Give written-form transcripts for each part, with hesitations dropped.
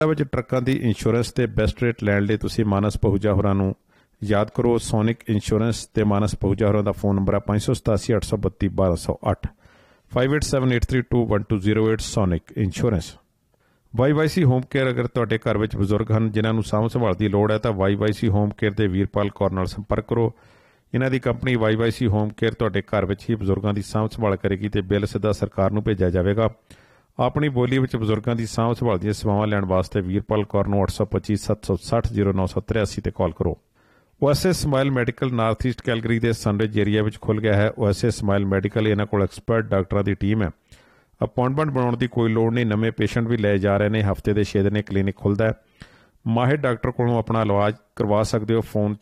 ਵਿੱਚ ਟਰੱਕਾਂ ਦੀ ਇੰਸ਼ੋਰੈਂਸ ਤੇ ਬੈਸਟ ਰੇਟ ਲੈਣ ਲਈ ਤੁਸੀਂ ਮਾਨਸ ਪਹੂਜਾ ਹੋਰਾਂ ਨੂੰ ਯਾਦ ਕਰੋ। ਸੋਨਿਕ ਇੰਸ਼ੋਰੈਂਸ ਤੇ ਮਾਨਸ ਪਹੂਜਾ ਹੋਰਾਂ ਦਾ ਫੋਨ ਨੰਬਰ ਹੈ 587 832 1208 5878321208 sonic insurance. YYC home care ਅਗਰ ਤੁਹਾਡੇ ਘਰ ਵਿੱਚ ਬਜ਼ੁਰਗ ਹਨ ਜਿਨ੍ਹਾਂ ਨੂੰ ਸਾਂਭ ਸੰਭਾਲ ਦੀ ਲੋੜ ਹੈ ਤਾਂ YYC ਹੋਮ ਕੇਅਰ ਦੇ ਵੀਰਪਾਲ ਕੌਰ ਨਾਲ ਸੰਪਰਕ ਕਰੋ। ਇਹਨਾਂ ਦੀ ਕੰਪਨੀ YYC ਹੋਮ ਕੇਅਰ ਤੁਹਾਡੇ ਘਰ ਵਿੱਚ ਹੀ ਬਜ਼ੁਰਗਾਂ ਦੀ ਸਾਂਭ ਸੰਭਾਲ ਕਰੇਗੀ ਤੇ ਬਿੱਲ ਸਿੱਧਾ ਸਰਕਾਰ ਨੂੰ ਭੇਜਿਆ ਜਾਵੇਗਾ। ਆਪਣੀ ਬੋਲੀ ਵਿੱਚ ਬਜ਼ੁਰਗਾਂ ਦੀ ਸਾਂਭ ਸੰਭਾਲ ਦੀਆਂ ਸੇਵਾਵਾਂ ਲੈਣ ਵਾਸਤੇ ਵੀਰਪਾਲ ਕੌਰ ਨੂੰ 825 760 0983 ਤੇ ਕਾਲ ਕਰੋ। OSA smile medical north East Calgary ਦੇ ਸਨਰਿਜ ਏਰੀਆ ਵਿੱਚ ਖੁੱਲ੍ਹ ਗਿਆ ਹੈ। OSA ਸਮਾਈਲ ਮੈਡੀਕਲ ਇਹਨਾਂ ਕੋਲ ਐਕਸਪਰਟ ਡਾਕਟਰਾਂ ਦੀ ਟੀਮ ਹੈ। ਅਪਾਇੰਟਮੈਂਟ ਬਣਾਉਣ ਦੀ ਕੋਈ ਲੋੜ ਨਹੀਂ। ਨਵੇਂ ਪੇਸ਼ੈਂਟ ਵੀ ਲਏ ਜਾ ਰਹੇ ਨੇ। ਹਫ਼ਤੇ ਦੇ 6 ਦਿਨ ਕਲੀਨਿਕ ਖੁੱਲ੍ਹਦਾ ਹੈ। ਮਾਹਿਰ ਡਾਕਟਰ ਕੋਲੋਂ ਆਪਣਾ ਇਲਾਜ ਕਰਵਾ ਸਕਦੇ ਹੋ। ਫੋਨ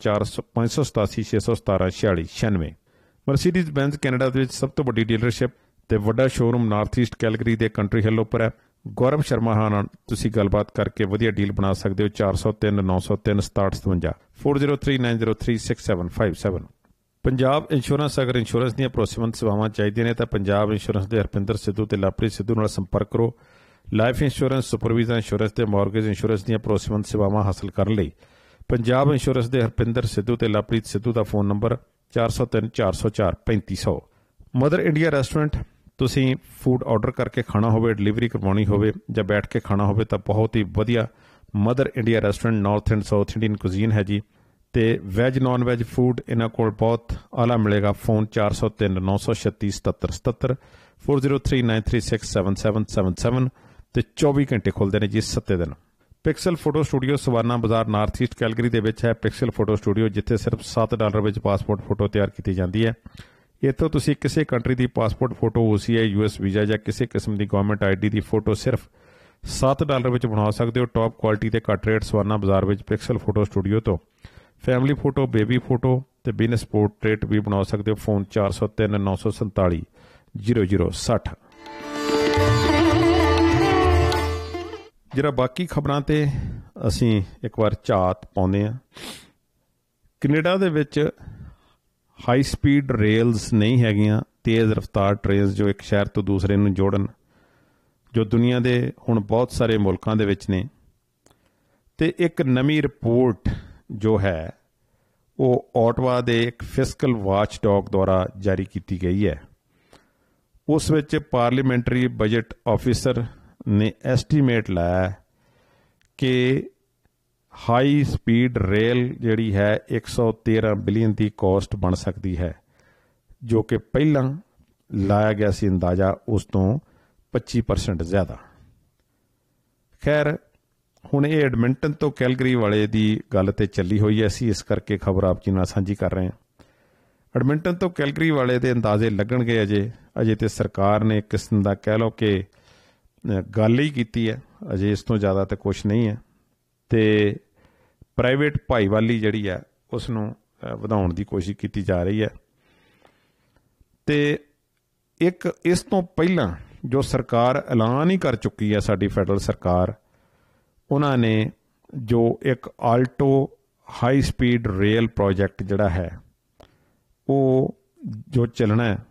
587 617 4696। ਮਰਸੀਡੀਜ਼ ਬੈਂਜ਼ ਕੈਨੇਡਾ ਦੇ ਵਿੱਚ ਸਭ ਤੋਂ ਵੱਡੀ ਡੀਲਰਸ਼ਿਪ ਤੇ ਵੱਡਾ ਸ਼ੋਰੂਮ ਨਾਰਥ ਈਸਟ ਕੈਲਗਰੀ ਦੇ ਕੰਟਰੀ ਹਿੱਲ ਉੱਪਰ ਹੈ। ਗੌਰਵ ਸ਼ਰਮਾ ਨਾਲ ਤੁਸੀਂ ਗੱਲਬਾਤ ਕਰਕੇ ਵਧੀਆ ਡੀਲ ਬਣਾ ਸਕਦੇ ਹੋ। 403 903 6757 403 903 6757। ਪੰਜਾਬ ਇੰਸ਼ੋਰੈਂਸ ਅਗਰ ਇੰਸ਼ੋਰੈਂਸ ਦੀਆਂ ਭਰੋਸੇਮੰਦ ਸੇਵਾਵਾਂ ਚਾਹੀਦੀਆਂ ਨੇ ਤਾਂ ਪੰਜਾਬ ਇੰਸ਼ੋਰੈਂਸ ਦੇ ਹਰਪਿੰਦਰ ਸਿੱਧੂ ਤੇ ਲਵਪ੍ਰੀਤ ਸਿੱਧੂ ਨਾਲ ਸੰਪਰਕ ਕਰੋ। ਲਾਈਫ ਇੰਸ਼ੋਰੈਂਸ, ਸੁਪਰਵੀਜ਼ਨ ਇੰਸ਼ੋਰੈਂਸ ਤੇ ਮਾਰਗੇਜ ਇੰਸ਼ੋਰੈਂਸ ਦੀਆਂ ਭਰੋਸੇਮੰਦ ਸੇਵਾਵਾਂ ਹਾਸਲ ਕਰਨ ਲਈ ਪੰਜਾਬ ਇੰਸ਼ੋਰੈਂਸ ਦੇ ਹਰਪਿੰਦਰ ਸਿੱਧੂ ਤੇ ਲਵਪ੍ਰੀਤ ਸਿੱਧੂ ਦਾ phone number 403 404 3500। Mother India restaurant ਤੁਸੀਂ ਫੂਡ ਆਰਡਰ ਕਰਕੇ ਖਾਣਾ ਹੋਵੇ, ਡਿਲੀਵਰੀ ਕਰਵਾਉਣੀ ਹੋਵੇ ਜਾਂ ਬੈਠ ਕੇ ਖਾਣਾ ਹੋਵੇ ਤਾਂ ਬਹੁਤ ਹੀ ਵਧੀਆ mother India restaurant north and south Indian cuisine ਹੈ ਜੀ। ਤੇ ਵੈਜ ਨੌਨ ਵੈਜ ਫੂਡ ਇਹਨਾਂ ਕੋਲ ਬਹੁਤ ਆਲਾ ਮਿਲੇਗਾ। ਫੋਨ 403 936 7777 403 936 7777 ਤੇ 24 ਘੰਟੇ ਖੁੱਲ੍ਹਦੇ ਨੇ ਜੀ 7 ਦਿਨ। ਪਿਕਸਲ ਫੋਟੋ ਸਟੂਡੀਓ ਸਵਾਨਾ ਬਾਜ਼ਾਰ ਨਾਰਥ ਈਸਟ ਕੈਲਗਰੀ ਦੇ ਵਿੱਚ ਹੈ। ਪਿਕਸਲ ਫੋਟੋ ਸਟੂਡੀਓ ਜਿੱਥੇ ਸਿਰਫ $7 ਵਿੱਚ ਪਾਸਪੋਰਟ ਫੋਟੋ ਤਿਆਰ ਕੀਤੀ ਜਾਂਦੀ ਹੈ। ਇੱਥੋਂ ਤੁਸੀਂ ਕਿਸੇ ਕੰਟਰੀ ਦੀ passport photo, OCI, US visa ਜਾਂ ਕਿਸੇ ਕਿਸਮ ਦੀ ਗਵਰਨਮੈਂਟ ID ਦੀ ਫੋਟੋ ਸਿਰਫ $7 ਵਿੱਚ ਬਣਾ ਸਕਦੇ ਹੋ। ਟੌਪ ਕੁਆਲਿਟੀ ਤੇ ਘੱਟ ਰੇਟ ਸਵਾਨਾ ਬਾਜ਼ਾਰ ਵਿੱਚ ਪਿਕਸਲ ਫੋਟੋ ਸਟੂਡੀਓ ਤੋਂ ਫੈਮਿਲੀ ਫੋਟੋ, ਬੇਬੀ ਫੋਟੋ ਤੇ ਬਿਜ਼ਨਸ ਪੋਰਟਰੇਟ ਵੀ ਬਣਾ ਸਕਦੇ ਹੋ। ਫੋਨ 403 947 0060। ਜਿਹੜਾ ਬਾਕੀ ਖਬਰਾਂ ਤੇ ਅਸੀਂ ਇੱਕ ਵਾਰ ਝਾਤ ਪਾਉਂਦੇ ਹਾਂ। ਕੈਨੇਡਾ ਦੇ ਵਿੱਚ ਹਾਈ ਸਪੀਡ ਰੇਲਸ ਨਹੀਂ ਹੈਗੀਆਂ, ਤੇਜ਼ ਰਫ਼ਤਾਰ ਟ੍ਰੇਨਸ ਜੋ ਇੱਕ ਸ਼ਹਿਰ ਤੋਂ ਦੂਸਰੇ ਨੂੰ ਜੋੜਨ, ਜੋ ਦੁਨੀਆ ਦੇ ਹੁਣ ਬਹੁਤ ਸਾਰੇ ਮੁਲਕਾਂ ਦੇ ਵਿੱਚ ਨੇ। ਤੇ ਇੱਕ ਨਵੀਂ ਰਿਪੋਰਟ ਜੋ ਹੈ ਉਹ ਓਟਵਾ ਦੇ ਇੱਕ ਫਿਸਕਲ ਵਾਚਡੌਗ ਦੁਆਰਾ ਜਾਰੀ ਕੀਤੀ ਗਈ ਹੈ। ਉਸ ਵਿੱਚ ਪਾਰਲੀਮੈਂਟਰੀ ਬਜਟ ਆਫਿਸਰ ਨੇ ਐਸਟੀਮੇਟ ਲਾਇਆ ਕਿ ਹਾਈ ਸਪੀਡ ਰੇਲ ਜਿਹੜੀ ਹੈ 113 ਬਿਲੀਅਨ ਦੀ ਕੋਸਟ ਬਣ ਸਕਦੀ ਹੈ, ਜੋ ਕਿ ਪਹਿਲਾਂ ਲਾਇਆ ਗਿਆ ਸੀ ਅੰਦਾਜ਼ਾ ਉਸ ਤੋਂ 25% ਜ਼ਿਆਦਾ। ਖੈਰ ਹੁਣ ਇਹ ਐਡਮਿੰਟਨ ਤੋਂ ਕੈਲਗਰੀ ਵਾਲੇ ਦੀ ਗੱਲ ਤੇ ਚੱਲੀ ਹੋਈ ਹੈ। ਅਸੀਂ ਇਸ ਕਰਕੇ ਖਬਰ ਆਪ ਜੀ ਨਾਲ ਸਾਂਝੀ ਕਰ ਰਹੇ ਹਾਂ। ਐਡਮਿੰਟਨ ਤੋਂ ਕੈਲਗਰੀ ਵਾਲੇ ਦੇ ਅੰਦਾਜ਼ੇ ਲੱਗਣਗੇ ਅਜੇ ਤੇ ਸਰਕਾਰ ਨੇ ਇੱਕ ਕਿਸਮ ਦਾ ਕਹਿ ਲਓ ਕਿ ਗੱਲ ਹੀ ਕੀਤੀ ਹੈ। ਅਜੇ ਇਸ ਤੋਂ ਜ਼ਿਆਦਾ ਤਾਂ ਕੁਛ ਨਹੀਂ ਹੈ। ਤੇ ਪ੍ਰਾਈਵੇਟ ਭਾਈਵਾਲੀ ਜਿਹੜੀ ਹੈ ਉਸ ਨੂੰ ਵਧਾਉਣ ਦੀ ਕੋਸ਼ਿਸ਼ ਕੀਤੀ ਜਾ ਰਹੀ ਹੈ। ਤੇ ਇੱਕ ਇਸ ਤੋਂ ਪਹਿਲਾਂ ਜੋ ਸਰਕਾਰ ਐਲਾਨ ਹੀ ਕਰ ਚੁੱਕੀ ਹੈ, ਸਾਡੀ ਫੈਡਰਲ ਸਰਕਾਰ, ਉਹਨਾਂ ਨੇ ਜੋ ਇੱਕ Alto high speed rail project ਜਿਹੜਾ ਹੈ ਉਹ ਜੋ ਚੱਲਣਾ ਹੈ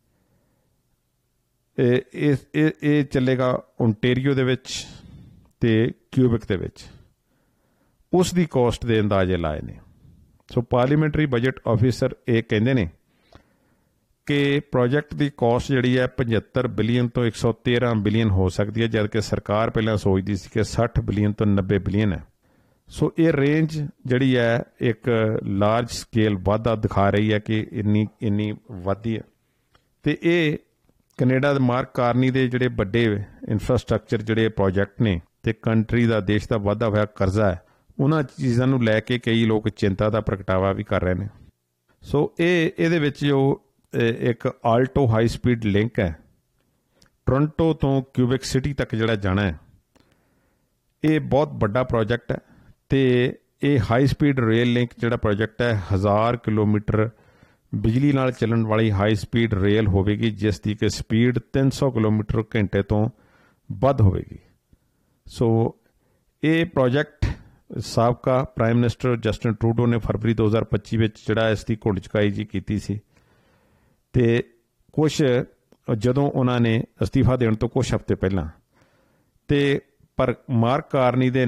ਇਹ ਚੱਲੇਗਾ ਓਨਟੇਰੀਓ ਦੇ ਵਿੱਚ ਤੇ ਕਿਊਬਿਕ ਦੇ ਵਿੱਚ। ਉਸ ਦੀ ਕੋਸਟ ਦੇ ਅੰਦਾਜ਼ੇ ਲਾਏ ਨੇ। ਸੋ ਪਾਰਲੀਮੈਂਟਰੀ ਬਜਟ ਆਫਿਸਰ ਇਹ ਕਹਿੰਦੇ ਨੇ ਕਿ ਪ੍ਰੋਜੈਕਟ ਦੀ ਕੋਸਟ ਜਿਹੜੀ ਹੈ 75 ਬਿਲੀਅਨ ਤੋਂ 113 ਬਿਲੀਅਨ ਹੋ ਸਕਦੀ ਹੈ, ਜਦਕਿ ਸਰਕਾਰ ਪਹਿਲਾਂ ਸੋਚਦੀ ਸੀ ਕਿ 60 ਬਿਲੀਅਨ ਤੋਂ 90 ਬਿਲੀਅਨ ਹੈ। ਸੋ ਇਹ ਰੇਂਜ ਜਿਹੜੀ ਹੈ ਇੱਕ ਲਾਰਜ ਸਕੇਲ ਵਾਧਾ ਦਿਖਾ ਰਹੀ ਹੈ ਕਿ ਇੰਨੀ ਵਧਦੀ ਹੈ। ਤੇ ਇਹ ਕੈਨੇਡਾ ਦੇ ਮਾਰਕ ਕਾਰਨੀ ਦੇ ਜਿਹੜੇ ਵੱਡੇ ਇਨਫਰਾਸਟਰਕਚਰ ਜਿਹੜੇ ਪ੍ਰੋਜੈਕਟ ਨੇ ਤੇ ਕੰਟਰੀ ਦਾ, ਦੇਸ਼ ਦਾ ਵਾਧਾ ਹੋਇਆ ਕਰਜ਼ਾ ਹੈ, ਉਹਨਾਂ ਚੀਜ਼ਾਂ ਨੂੰ ਲੈ ਕੇ ਕਈ ਲੋਕ ਚਿੰਤਾ ਦਾ ਪ੍ਰਗਟਾਵਾ ਵੀ ਕਰ ਰਹੇ ਨੇ। ਸੋ ਇਹਦੇ ਵਿੱਚ ਜੋ ਇੱਕ ਆਲਟੋ ਹਾਈ ਸਪੀਡ ਲਿੰਕ ਹੈ ਟੋਰੰਟੋ ਤੋਂ ਕਿਊਬਿਕ ਸਿਟੀ ਤੱਕ ਜਿਹੜਾ ਜਾਣਾ ਹੈ, ਇਹ ਬਹੁਤ ਵੱਡਾ ਪ੍ਰੋਜੈਕਟ ਹੈ। ਤੇ ਇਹ ਹਾਈ ਸਪੀਡ ਰੇਲ ਲਿੰਕ ਜਿਹੜਾ ਪ੍ਰੋਜੈਕਟ ਹੈ 1000 ਕਿਲੋਮੀਟਰ ਬਿਜਲੀ ਨਾਲ ਚੱਲਣ ਵਾਲੀ ਹਾਈ ਸਪੀਡ ਰੇਲ ਹੋਵੇਗੀ, ਜਿਸ ਦੀ ਕਿ ਸਪੀਡ 300 ਕਿਲੋਮੀਟਰ ਘੰਟੇ ਤੋਂ ਵੱਧ ਹੋਵੇਗੀ। ਸੋ ਇਹ ਪ੍ਰੋਜੈਕਟ ਸਾਬਕਾ ਪ੍ਰਾਈਮ ਮਿਨਿਸਟਰ ਜਸਟਿਨ ਟਰੂਡੋ ਨੇ ਫਰਵਰੀ 2025 ਵਿੱਚ ਜਿਹੜਾ ਇਸ ਦੀ ਘੁੰਡ ਚੁਕਾਈ ਜੀ ਕੀਤੀ ਸੀ। ਤੇ ਕੁਛ ਜਦੋਂ ਉਹਨਾਂ ਨੇ ਅਸਤੀਫਾ ਦੇਣ ਤੋਂ ਕੁਛ ਹਫ਼ਤੇ ਪਹਿਲਾਂ ਤੇ ਪਰ ਮਾਰਕ ਕਾਰਨੀ ਦੇ